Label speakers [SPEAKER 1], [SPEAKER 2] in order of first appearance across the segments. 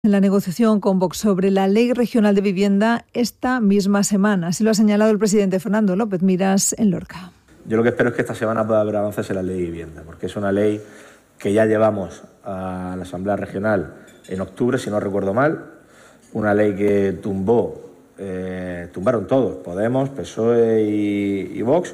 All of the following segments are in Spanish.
[SPEAKER 1] En la negociación con Vox sobre la Ley Regional de Vivienda esta misma semana. Así lo ha señalado el presidente Fernando López Miras en Lorca.
[SPEAKER 2] Yo lo que espero es que esta semana pueda haber avances en la Ley de Vivienda, porque es una ley que ya llevamos a la Asamblea Regional en octubre, si no recuerdo mal. Una ley que tumbaron todos, Podemos, PSOE y Vox,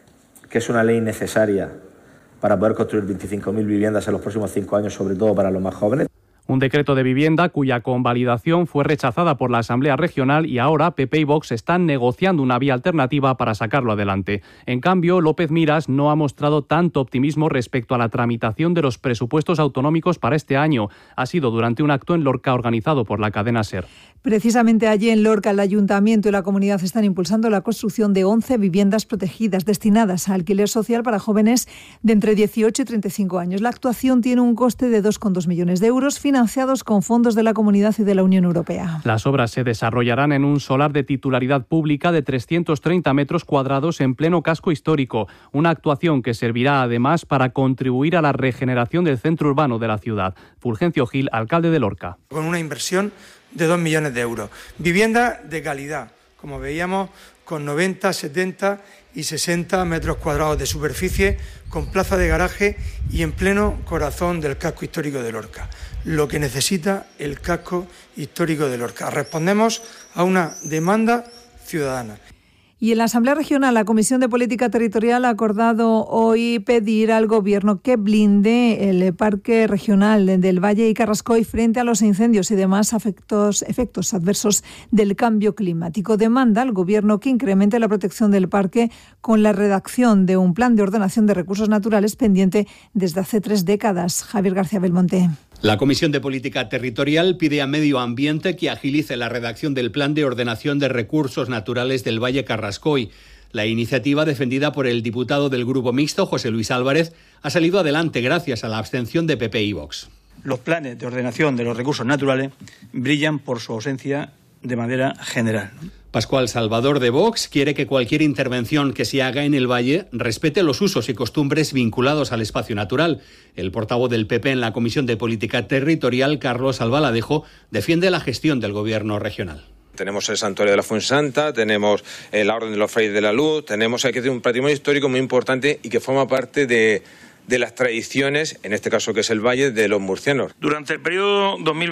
[SPEAKER 2] que es una ley necesaria para poder construir 25.000 viviendas en los próximos 5 años, sobre todo para los más jóvenes.
[SPEAKER 3] Un decreto de vivienda cuya convalidación fue rechazada por la Asamblea Regional y ahora PP y Vox están negociando una vía alternativa para sacarlo adelante. En cambio, López Miras no ha mostrado tanto optimismo respecto a la tramitación de los presupuestos autonómicos para este año. Ha sido durante un acto en Lorca organizado por la cadena SER.
[SPEAKER 1] Precisamente allí en Lorca, el Ayuntamiento y la comunidad están impulsando la construcción de 11 viviendas protegidas destinadas a alquiler social para jóvenes de entre 18 y 35 años. La actuación tiene un coste de 2,2 millones de euros, financiados con fondos de la Comunidad y de la Unión Europea.
[SPEAKER 3] Las obras se desarrollarán en un solar de titularidad pública de 330 metros cuadrados en pleno casco histórico, una actuación que servirá además para contribuir a la regeneración del centro urbano de la ciudad. Fulgencio Gil, alcalde de Lorca.
[SPEAKER 4] Con una inversión de 2 millones de euros. Vivienda de calidad, como veíamos, con 90, 70 y 60 metros cuadrados de superficie, con plaza de garaje y en pleno corazón del casco histórico de Lorca. Lo que necesita el casco histórico de Lorca. Respondemos a una demanda ciudadana.
[SPEAKER 1] Y en la Asamblea Regional, la Comisión de Política Territorial ha acordado hoy pedir al Gobierno que blinde el Parque Regional del Valle y Carrascoy frente a los incendios y demás efectos adversos del cambio climático. Demanda al Gobierno que incremente la protección del parque con la redacción de un plan de ordenación de recursos naturales pendiente desde hace 3 décadas. Javier García Belmonte.
[SPEAKER 5] La Comisión de Política Territorial pide a Medio Ambiente que agilice la redacción del Plan de Ordenación de Recursos Naturales del Valle Carrascoy. La iniciativa, defendida por el diputado del Grupo Mixto, José Luis Álvarez, ha salido adelante gracias a la abstención de PP y Vox.
[SPEAKER 6] Los planes de ordenación de los recursos naturales brillan por su ausencia de manera general.
[SPEAKER 5] Pascual Salvador de Vox quiere que cualquier intervención que se haga en el valle respete los usos y costumbres vinculados al espacio natural. El portavoz del PP en la Comisión de Política Territorial, Carlos Albaladejo, defiende la gestión del Gobierno regional.
[SPEAKER 7] Tenemos el Santuario de la Fuensanta, tenemos la Orden de los Frailes de la Luz, tenemos aquí un patrimonio histórico muy importante y que forma parte de las tradiciones, en este caso que es el Valle, de los murcianos.
[SPEAKER 8] Durante el periodo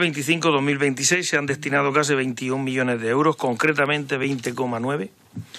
[SPEAKER 8] 2025-2026 se han destinado casi 21 millones de euros, concretamente 20,9,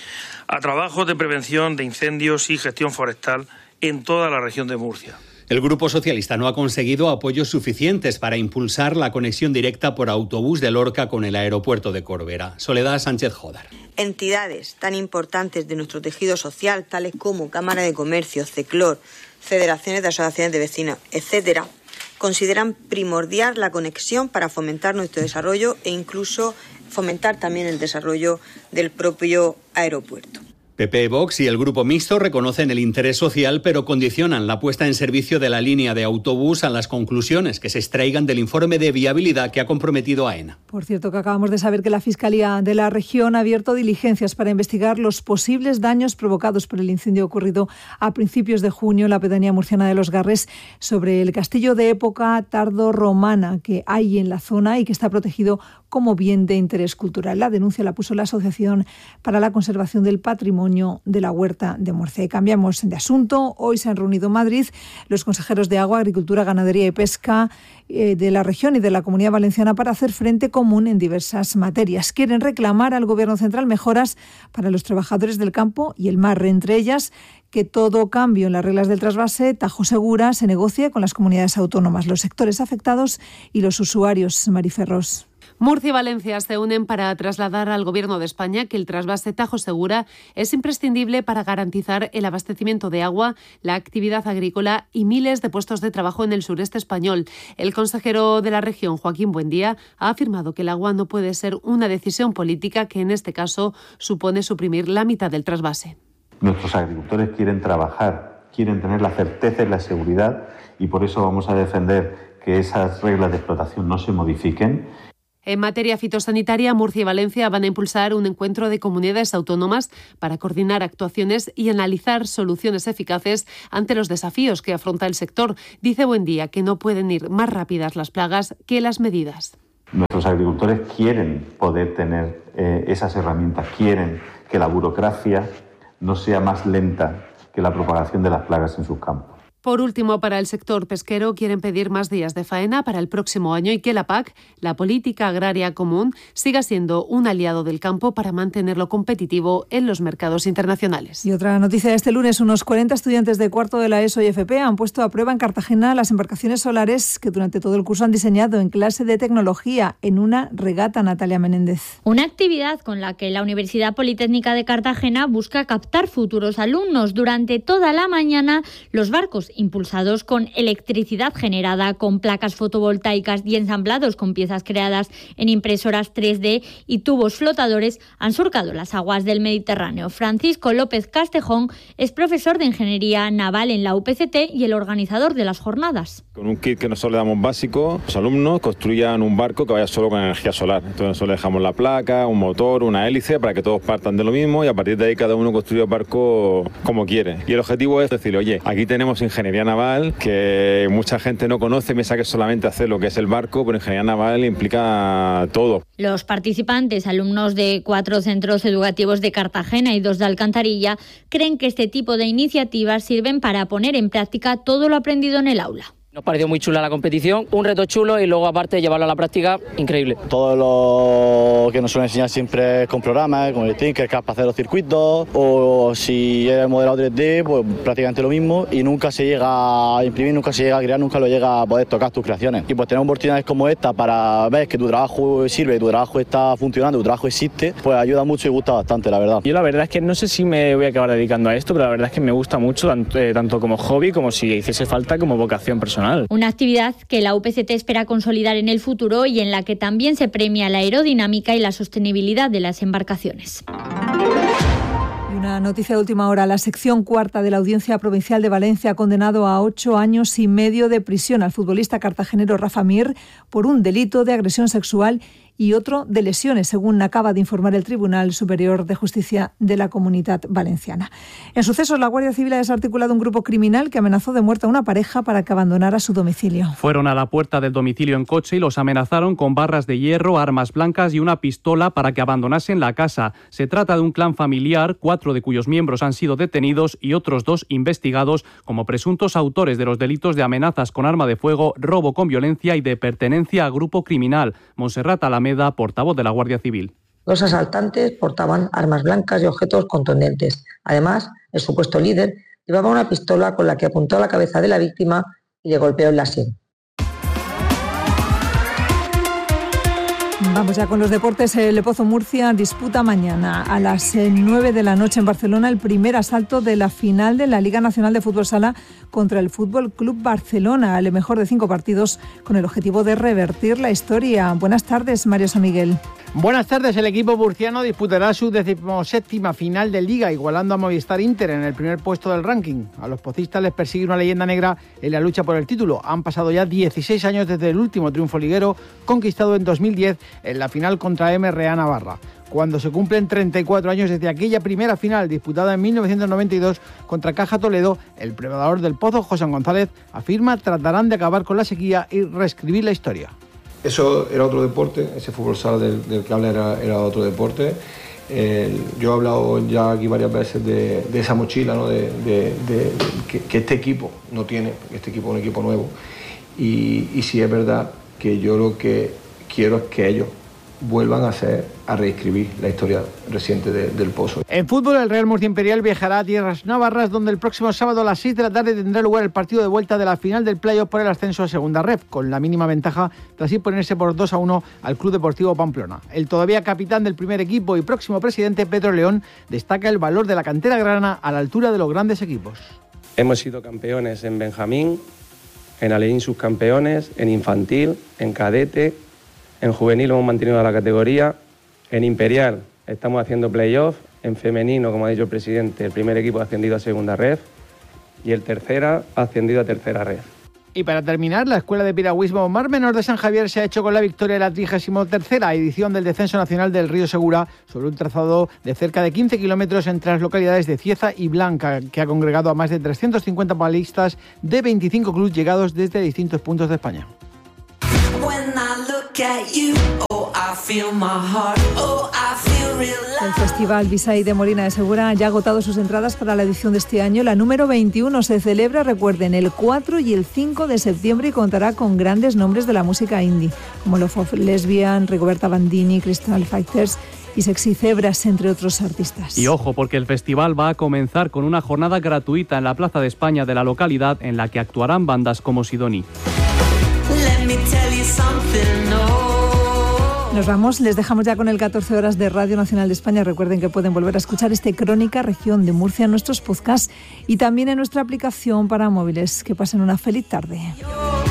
[SPEAKER 8] a trabajos de prevención de incendios y gestión forestal en toda la región de Murcia.
[SPEAKER 5] El Grupo Socialista no ha conseguido apoyos suficientes para impulsar la conexión directa por autobús de Lorca con el aeropuerto de Corbera. Soledad Sánchez Jodar.
[SPEAKER 9] Entidades tan importantes de nuestro tejido social, tales como Cámara de Comercio, CECLOR, federaciones de asociaciones de vecinos, etcétera, consideran primordial la conexión para fomentar nuestro desarrollo e incluso fomentar también el desarrollo del propio aeropuerto.
[SPEAKER 5] PP, Vox y el Grupo Mixto reconocen el interés social, pero condicionan la puesta en servicio de la línea de autobús a las conclusiones que se extraigan del informe de viabilidad que ha comprometido AENA.
[SPEAKER 1] Por cierto, que acabamos de saber que la Fiscalía de la región ha abierto diligencias para investigar los posibles daños provocados por el incendio ocurrido a principios de junio en la pedanía murciana de Los Garres sobre el castillo de época tardorromana que hay en la zona y que está protegido como bien de interés cultural. La denuncia la puso la Asociación para la Conservación del Patrimonio de la Huerta de Murcia. Y cambiamos de asunto. Hoy se han reunido en Madrid los consejeros de Agua, Agricultura, Ganadería y Pesca de la región y de la Comunidad Valenciana para hacer frente común en diversas materias. Quieren reclamar al Gobierno central mejoras para los trabajadores del campo y el mar, entre ellas que todo cambio en las reglas del trasvase Tajo Segura se negocie con las comunidades autónomas, los sectores afectados y los usuarios. Mariferros.
[SPEAKER 10] Murcia y Valencia se unen para trasladar al Gobierno de España que el trasvase Tajo Segura es imprescindible para garantizar el abastecimiento de agua, la actividad agrícola y miles de puestos de trabajo en el sureste español. El consejero de la región, Joaquín Buendía, ha afirmado que el agua no puede ser una decisión política que en este caso supone suprimir la mitad del trasvase.
[SPEAKER 11] Nuestros agricultores quieren trabajar, quieren tener la certeza y la seguridad y por eso vamos a defender que esas reglas de explotación no se modifiquen.
[SPEAKER 10] En materia fitosanitaria, Murcia y Valencia van a impulsar un encuentro de comunidades autónomas para coordinar actuaciones y analizar soluciones eficaces ante los desafíos que afronta el sector. Dice Buendía que no pueden ir más rápidas las plagas que las medidas.
[SPEAKER 11] Nuestros agricultores quieren poder tener esas herramientas, quieren que la burocracia no sea más lenta que la propagación de las plagas en sus campos.
[SPEAKER 10] Por último, para el sector pesquero quieren pedir más días de faena para el próximo año y que la PAC, la Política Agraria Común, siga siendo un aliado del campo para mantenerlo competitivo en los mercados internacionales.
[SPEAKER 1] Y otra noticia de este lunes, unos 40 estudiantes de cuarto de la ESO y FP han puesto a prueba en Cartagena las embarcaciones solares que durante todo el curso han diseñado en clase de tecnología en una regata. Natalia Menéndez.
[SPEAKER 12] Una actividad con la que la Universidad Politécnica de Cartagena busca captar futuros alumnos. Durante toda la mañana, los barcos impulsados con electricidad generada, con placas fotovoltaicas y ensamblados con piezas creadas en impresoras 3D y tubos flotadores, han surcado las aguas del Mediterráneo. Francisco López Castejón es profesor de Ingeniería Naval en la UPCT y el organizador de las jornadas.
[SPEAKER 13] Con un kit que nosotros le damos básico, los alumnos construyan un barco que vaya solo con energía solar. Entonces nosotros le dejamos la placa, un motor, una hélice para que todos partan de lo mismo y a partir de ahí cada uno construye el barco como quiere. Y el objetivo es decirle, oye, aquí tenemos ingeniería naval que mucha gente no conoce, piensa que es solamente hacer lo que es el barco, pero ingeniería naval implica todo.
[SPEAKER 12] Los participantes, alumnos de 4 centros educativos de Cartagena y 2 de Alcantarilla, creen que este tipo de iniciativas sirven para poner en práctica todo lo aprendido en el aula.
[SPEAKER 14] Nos pareció muy chula la competición, un reto chulo y luego aparte llevarlo a la práctica, increíble.
[SPEAKER 15] Todo lo que nos suelen enseñar siempre es con programas, con el Tinkercad para hacer los circuitos, o si es modelado 3D, pues prácticamente lo mismo y nunca se llega a imprimir, nunca se llega a crear, nunca lo llega a poder tocar tus creaciones. Y pues tener oportunidades como esta para ver que tu trabajo sirve, tu trabajo está funcionando, tu trabajo existe, pues ayuda mucho y gusta bastante, la verdad.
[SPEAKER 16] Yo la verdad es que no sé si me voy a acabar dedicando a esto, pero la verdad es que me gusta mucho, tanto como hobby como si hiciese falta como vocación personal.
[SPEAKER 12] Una actividad que la UPCT espera consolidar en el futuro y en la que también se premia la aerodinámica y la sostenibilidad de las embarcaciones.
[SPEAKER 1] Y una noticia de última hora. La sección cuarta de la Audiencia Provincial de Valencia ha condenado a 8 años y medio de prisión al futbolista cartagenero Rafa Mir por un delito de agresión sexual y otro de lesiones, según acaba de informar el Tribunal Superior de Justicia de la Comunidad Valenciana. En sucesos, la Guardia Civil ha desarticulado un grupo criminal que amenazó de muerte a una pareja para que abandonara su domicilio.
[SPEAKER 3] Fueron a la puerta del domicilio en coche y los amenazaron con barras de hierro, armas blancas y una pistola para que abandonasen la casa. Se trata de un clan familiar, 4 de cuyos miembros han sido detenidos y otros 2 investigados como presuntos autores de los delitos de amenazas con arma de fuego, robo con violencia y de pertenencia a grupo criminal. Montserrat Alameda, portavoz de la Guardia Civil.
[SPEAKER 17] Los asaltantes portaban armas blancas y objetos contundentes. Además, el supuesto líder llevaba una pistola con la que apuntó a la cabeza de la víctima y le golpeó en la sien.
[SPEAKER 1] Vamos ya con los deportes. El Pozo Murcia disputa mañana a las 9 de la noche en Barcelona el primer asalto de la final de la Liga Nacional de Fútbol Sala contra el Fútbol Club Barcelona, el mejor de 5 partidos con el objetivo de revertir la historia. Buenas tardes, Mario San Miguel.
[SPEAKER 18] Buenas tardes. El equipo murciano disputará su 17ª final de Liga, igualando a Movistar Inter en el primer puesto del ranking. A los pocistas les persigue una leyenda negra en la lucha por el título. Han pasado ya 16 años desde el último triunfo liguero, conquistado en 2010 en la final contra MRA Navarra. Cuando se cumplen 34 años desde aquella primera final disputada en 1992 contra Caja Toledo, el preparador del Pozo, José González, afirma tratarán de acabar con la sequía y reescribir la historia.
[SPEAKER 19] Eso era otro deporte, ese fútbol sala del que habla era otro deporte. Yo he hablado ya aquí varias veces de esa mochila, ¿no? que este equipo no tiene, porque este equipo es un equipo nuevo. Y sí es verdad que yo lo que quiero es que ellos vuelvan a reescribir la historia reciente del Pozo.
[SPEAKER 18] En fútbol, el Real Murcia Imperial viajará a tierras navarras, donde el próximo sábado a las 6 de la tarde tendrá lugar el partido de vuelta de la final del playoff por el ascenso a Segunda Ref, con la mínima ventaja tras imponerse por 2-1 al Club Deportivo Pamplona. El todavía capitán del primer equipo y próximo presidente, Pedro León, destaca el valor de la cantera grana a la altura de los grandes equipos.
[SPEAKER 20] Hemos sido campeones en Benjamín, en Alevín subcampeones, en infantil, en cadete. En juvenil hemos mantenido la categoría, en Imperial estamos haciendo playoff, en femenino, como ha dicho el presidente, el primer equipo ha ascendido a Segunda Ref y el tercera ha ascendido a Tercera Ref.
[SPEAKER 18] Y para terminar, la Escuela de Piragüismo Mar Menor de San Javier se ha hecho con la victoria de la 33ª edición del Descenso Nacional del Río Segura sobre un trazado de cerca de 15 kilómetros entre las localidades de Cieza y Blanca, que ha congregado a más de 350 palistas de 25 clubes llegados desde distintos puntos de España.
[SPEAKER 1] El Festival Bisay de Molina de Segura ya ha agotado sus entradas para la edición de este año. La número 21 se celebra, recuerden, el 4 y el 5 de septiembre y contará con grandes nombres de la música indie, como Love of Lesbian, Rigoberta Bandini, Crystal Fighters y Sexy Zebras, entre otros artistas.
[SPEAKER 3] Y ojo, porque el festival va a comenzar con una jornada gratuita en la Plaza de España de la localidad, en la que actuarán bandas como Sidoní.
[SPEAKER 1] Nos vamos, les dejamos ya con el 14 horas de Radio Nacional de España. Recuerden que pueden volver a escuchar este Crónica Región de Murcia en nuestros podcasts y también en nuestra aplicación para móviles. Que pasen una feliz tarde.